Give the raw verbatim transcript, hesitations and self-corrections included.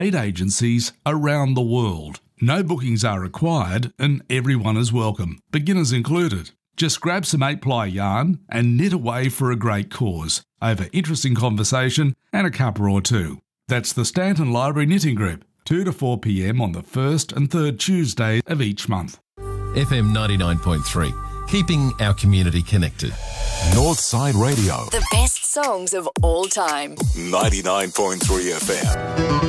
eight agencies around the world. No bookings are required and everyone is welcome, beginners included. Just grab some eight-ply yarn and knit away for a great cause over interesting conversation and a cuppa or two. That's the Stanton Library Knitting Group, two to four p m on the first and third Tuesday of each month. F M ninety-nine point three, keeping our community connected. Northside Radio. The best songs of all time. ninety-nine point three F M.